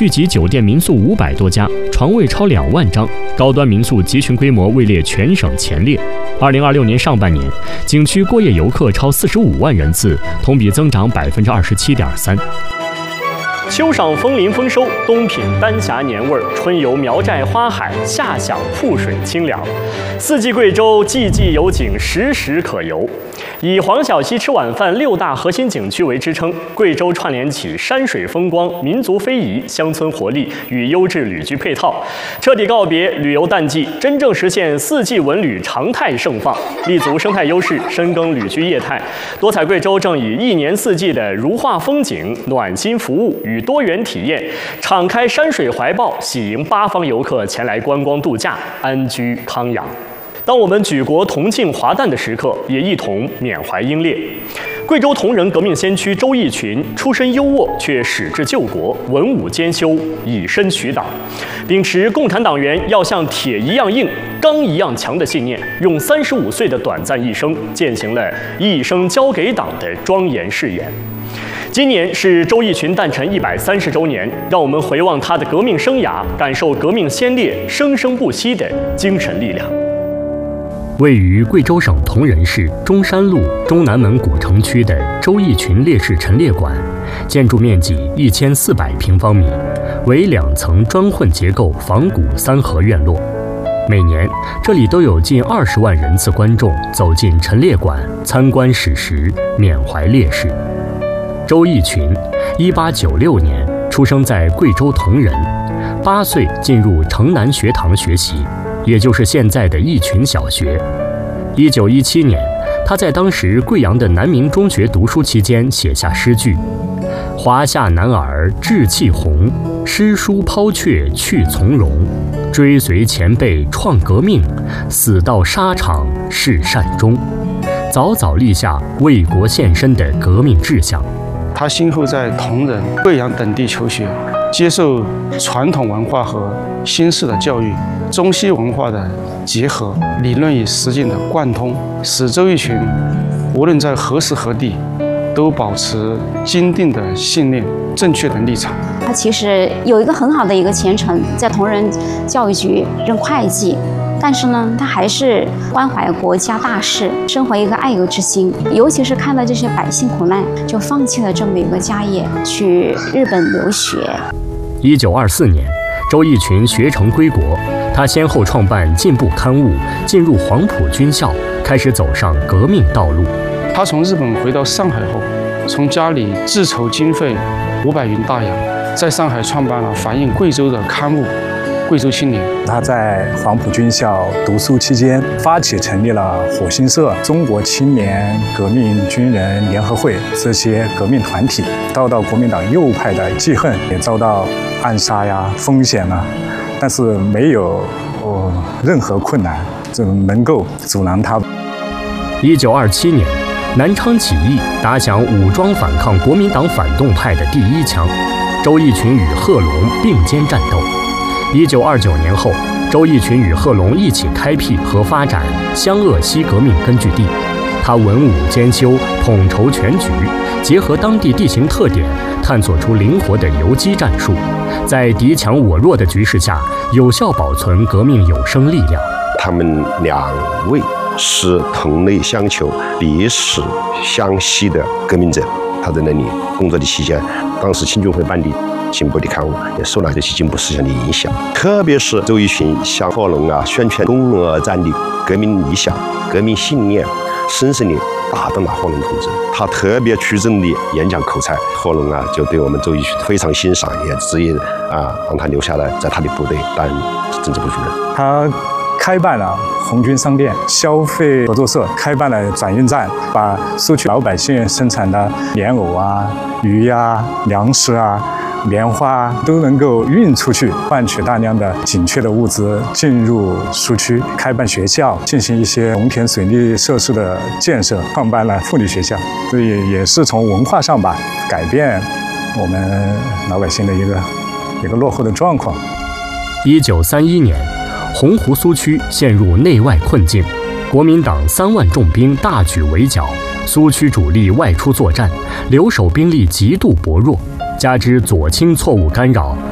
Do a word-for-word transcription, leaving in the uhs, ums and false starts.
聚集酒店民宿五百多家，床位超两万张，高端民宿集群规模位列全省前列。二零二六年上半年，景区过夜游客超四十五万人次，同比增长百分之二十七点三。秋赏枫林丰收，冬品丹霞年味儿，春游苗寨花海，夏享瀑水清凉。四季贵州，季季有景，时时可游。以黄小溪吃晚饭六大核心景区为支撑，贵州串联起山水风光、民族非遗、乡村活力与优质旅居配套，彻底告别旅游淡季，真正实现四季文旅常态盛放，立足生态优势，深耕旅居业态。多彩贵州正以一年四季的如画风景、暖心服务与多元体验，敞开山水怀抱，喜迎八方游客前来观光度假、安居康养。当我们举国同庆华诞的时刻，也一同缅怀英烈。贵州铜仁革命先驱周逸群出身优渥，却矢志救国，文武兼修，以身许党，秉持共产党员要像铁一样硬、钢一样强的信念，用三十五岁的短暂一生，践行了一生交给党的庄严誓言。今年是周逸群诞辰一百三十周年，让我们回望他的革命生涯，感受革命先烈生生不息的精神力量。位于贵州省铜仁市中山路中南门古城区的周逸群烈士陈列馆，建筑面积一千四百平方米，为两层砖混结构仿古三合院落。每年，这里都有近二十万人次观众走进陈列馆参观史实，缅怀烈士。周逸群，一八九六年出生在贵州铜仁，八岁进入城南学堂学习，也就是现在的逸群小学。一九一七年，他在当时贵阳的南明中学读书期间写下诗句：“华夏男儿志气宏，诗书抛却去从容。追随前辈创革命，死到沙场是善终。”早早立下为国献身的革命志向。 他先后在铜仁、贵阳等地求学，接受传统文化和新式的教育，中西文化的结合，理论与实践的贯通，使周逸群无论在何时何地，都保持坚定的信念、正确的立场。 他其实有一个很好的一个前程，在铜仁教育局任会计。但是呢，他还是关怀国家大事，生活一个爱国之心。尤其是看到这些百姓苦难，就放弃了这么一个家业，去日本留学。 一九二四年，周逸群学成归国，他先后创办《进步》刊物，进入黄埔军校，开始走上革命道路。 他从日本回到上海后，从家里自筹经费五百元大洋，在上海创办了反映贵州的刊物。贵州青年， 他在黄埔军校读书期间，发起成立了火星社、中国青年革命军人联合会这些革命团体，遭到国民党右派的记恨，也遭到暗杀呀、风险啊，但是没有、哦、任何困难就能够阻拦他。 一九二七年，南昌起义打响武装反抗国民党反动派的第一枪，周逸群与贺龙并肩战斗。一九二九年后，周逸群与贺龙一起开辟和发展湘鄂西革命根据地。他文武兼修，统筹全局，结合当地地形特点，探索出灵活的游击战术，在敌强我弱的局势下，有效保存革命有生力量。 他们两位是同类相求、历史相惜的革命者。他在那里工作的期间，当时青军会办理进步的刊物，也受了这些进步思想的影响。特别是周逸群向贺龙啊宣传攻而战的革命理想、革命信念，深深地打动了贺龙同志。他特别出众的演讲口才，贺龙啊就对我们周逸群非常欣赏，也执意啊让他留下来，在他的部队担任政治部主任。 他开办了红军商店、消费合作社，开办了转运站，把苏区老百姓生产的莲藕啊、鱼啊、粮食啊、棉花都能够运出去，换取大量的紧缺的物资进入苏区，开办学校，进行一些农田水利设施的建设，创办了妇女学校。这也也是从文化上吧，改变我们老百姓的一个一个落后的状况。 一九三一年，洪湖苏区陷入内外困境，国民党三万重兵大举围剿，苏区主力外出作战，留守兵力极度薄弱，加之左倾错误干扰，